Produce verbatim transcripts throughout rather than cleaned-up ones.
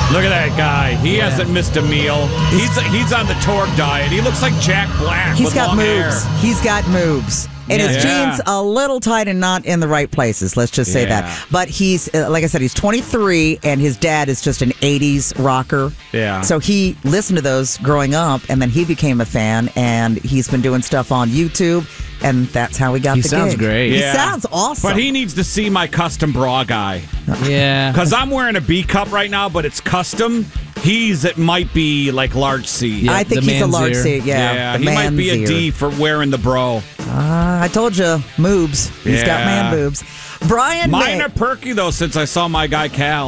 Look at that guy. He Yeah. hasn't missed a meal. He's he's on the Torg diet. He looks like Jack Black He's with got long moves. hair. He's got moves. And his Yeah. jeans a little tight and not in the right places. Let's just say Yeah. that. But he's, uh, like I said, he's twenty-three, and his dad is just an eighties rocker. Yeah. So he listened to those growing up, and then he became a fan, and he's been doing stuff on YouTube, and that's how he got He the sounds gig. great. He Yeah. sounds awesome. But he needs to see my custom bra guy. Yeah. Because I'm wearing a B cup right now, but it's custom. He's, it might be like large C. Yeah, I think the he's a man's large ear. C. Yeah, Yeah, the he might be a man's D ear. for wearing the bro. Uh, I told you, moobs. He's got Yeah. man boobs. Brian Mine May- are perky, though, since I saw my guy Cal.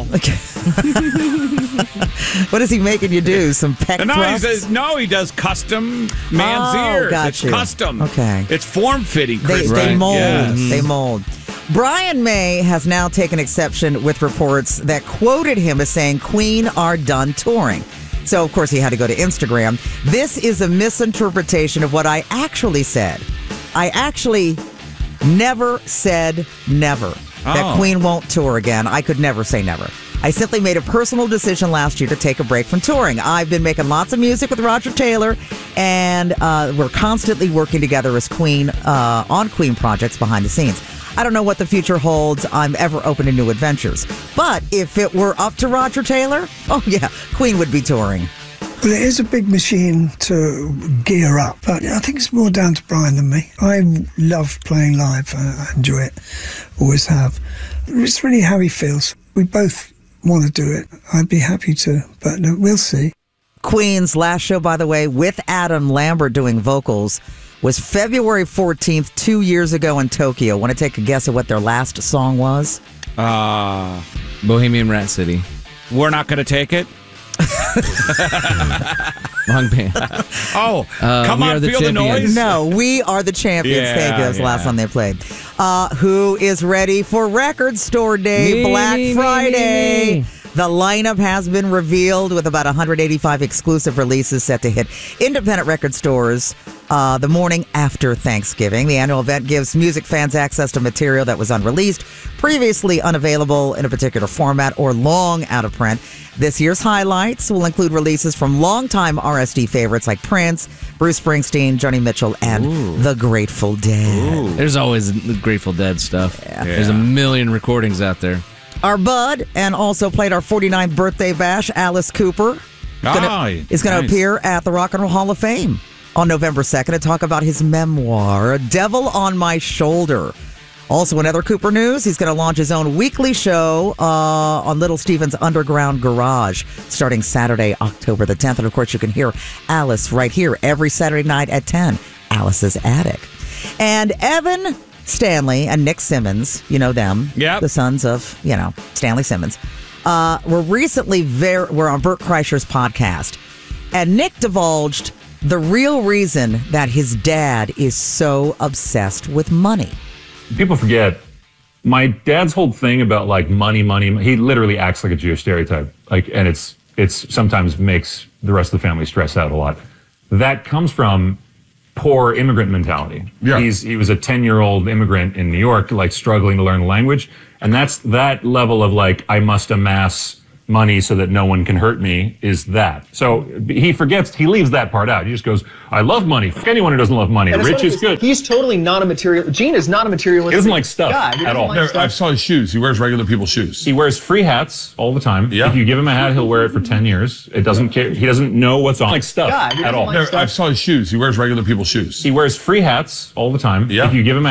What is he making you do? Some pec No, he thrusts? says, no, he does custom man's Oh, ears. got It's you. custom. Okay. It's form fitting. They, Chris. they Right. mold. Yes. They mold. Brian May has now taken exception with reports that quoted him as saying Queen are done touring. So, of course, he had to go to Instagram. This is a misinterpretation of what I actually said. I actually never said never that Oh. Queen won't tour again. I could never say never. I simply made a personal decision last year to take a break from touring. I've been making lots of music with Roger Taylor, and uh, we're constantly working together as Queen uh, on Queen projects behind the scenes. I don't know what the future holds. I'm ever open to new adventures. But if it were up to Roger Taylor, oh yeah, Queen would be touring. Well, it is a big machine to gear up, but I think it's more down to Brian than me. I love playing live. I enjoy it. Always have. It's really how he feels. We both want to do it. I'd be happy to, but no, we'll see. Queen's last show, by the way, with Adam Lambert doing vocals, was February fourteenth, two years ago in Tokyo. Want to take a guess at what their last song was? Uh, Bohemian Rhapsody. we're not going to take it. Wrong band. Oh, Uh, come We on, Are the feel the Champions. noise. No, We Are the Champions. Yeah, Thank you. That was the last yeah. one they played. Uh, who is ready for Record Store Day, Me, Black me, me, Friday? me, me. The lineup has been revealed with about one hundred eighty-five exclusive releases set to hit independent record stores uh, the morning after Thanksgiving. The annual event gives music fans access to material that was unreleased, previously unavailable in a particular format, or long out of print. This year's highlights will include releases from longtime R S D favorites like Prince, Bruce Springsteen, Joni Mitchell, and The Grateful Dead. There's always the Grateful Dead stuff. There's a Yeah. million recordings out there. Our bud, and also played our forty-ninth birthday bash, Alice Cooper, gonna, Ah, is going to nice. appear at the Rock and Roll Hall of Fame on November second to talk about his memoir, Devil on My Shoulder. Also, in other Cooper news, he's going to launch his own weekly show uh, on Little Steven's Underground Garage starting Saturday, October the tenth. And, of course, you can hear Alice right here every Saturday night at ten, Alice's Attic. And Evan Stanley and Nick Simmons, you know them, Yep. the sons of, you know, Stanley Simmons, uh, were recently very, were on Burt Kreischer's podcast. And Nick divulged the real reason that his dad is so obsessed with money. People forget my dad's whole thing about like money, money. He literally acts like a Jewish stereotype, like, and it's it's sometimes makes the rest of the family stress out a lot. That comes from poor immigrant mentality. Yeah. He's he was a ten-year-old immigrant in New York, like struggling to learn the language, and that's that level of like I must amass money so that no one can hurt me is that. So he forgets, he leaves that part out. He just goes, I love money. Fuck anyone who doesn't love money. And it's Rich funny is 'cause good. He's totally not a material. Gene is not a materialistic. He doesn't like stuff guy. He at doesn't all. like There, stuff. I saw his shoes. He wears regular people's shoes. He wears free hats all the time. Yeah. If you give him a hat, he'll wear it for ten years. It doesn't care. He doesn't know what's on like stuff God, he at doesn't all. like There, stuff. I saw his shoes. He wears regular people's shoes. He wears free hats all the time. Yeah. If you give him a